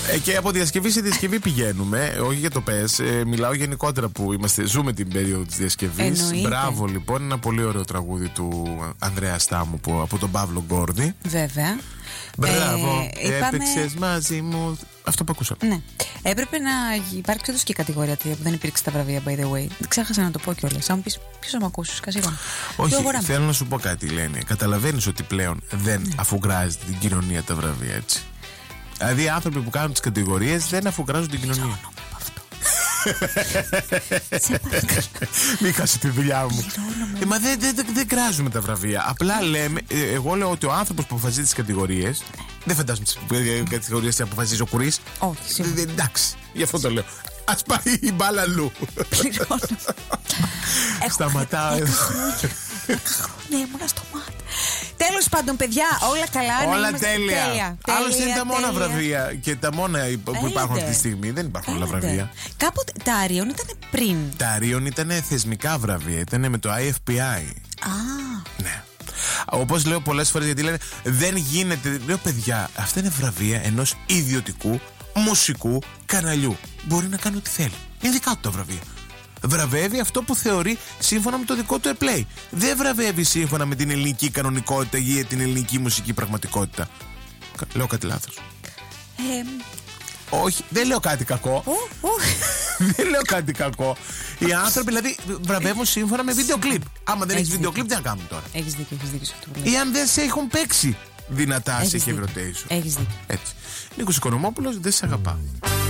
Και από διασκευή σε διασκευή πηγαίνουμε. Όχι για το πες. Μιλάω γενικότερα που ζούμε την περίοδο της διασκευής. Μπράβο λοιπόν. Ένα πολύ ωραίο τραγούδι του Ανδρέα Στάμου από τον Παύλο Γκόρδη. Βέβαια. Μπράβο. Έπαιξες μαζί μου. Αυτό που ακούσαμε. Ναι. Έπρεπε να υπάρξει όντως και κατηγορία που δεν υπήρξε τα βραβεία, by the way. Ξέχασα να το πω κιόλας. Αν μου πεις, ποιος θα με ακούσει, Κασίγα. Όχι, θέλω να σου πω κάτι, Λένη. Καταλαβαίνεις ότι πλέον δεν αφουγκράζεται την κοινωνία τα βραβεία, έτσι. Δηλαδή, οι άνθρωποι που κάνουν τις κατηγορίες δεν αφουγκράζουν την κοινωνία. Μην χάσει τη δουλειά μου. Μα δεν κράζουμε τα βραβεία. Απλά λέμε, εγώ λέω ότι ο άνθρωπος που αποφασίζει τις κατηγορίες. Δεν φαντάζομαι τις κατηγορίες που αποφασίζει ο Κουρίς. Όχι, εντάξει, γι' αυτό το λέω. Ας πάει η μπάλα αλλού. Σταματάω εδώ. Ναι, ήμουνα στο μάτι. Τέλος πάντων, παιδιά, όλα καλά. Όλα τέλεια. Άλλωστε είναι τα μόνα βραβεία και τα μόνα που υπάρχουν αυτή τη στιγμή. Δεν υπάρχουν άλλα βραβεία. Κάποτε τα Άριον ήταν πριν. Τα Άριον ήταν θεσμικά βραβεία. Ήταν με το IFPI. Ναι. Όπως λέω πολλές φορές, γιατί λένε δεν γίνεται. Λέω, παιδιά, αυτά είναι βραβεία ενός ιδιωτικού μουσικού καναλιού. Μπορεί να κάνει ό,τι θέλει. Είναι δικά του τα βραβεία. Βραβεύει αυτό που θεωρεί σύμφωνα με το δικό του play. Δεν βραβεύει σύμφωνα με την ελληνική κανονικότητα ή την ελληνική μουσική πραγματικότητα. Λέω κάτι λάθος? Όχι, δεν λέω κάτι κακό. Δεν λέω κάτι κακό. Οι άνθρωποι δηλαδή βραβεύουν σύμφωνα με βίντεο κλιπ. Άμα δεν έχεις βίντεο κλιπ, τι να κάνουμε τώρα? Έχεις δίκιο σε αυτό που λέει. Ή αν δεν σε έχουν παίξει δυνατά σε heavy rotation. Έχεις δίκιο. Έτσι. Νίκος Οικονομόπουλος, δεν σε αγαπά.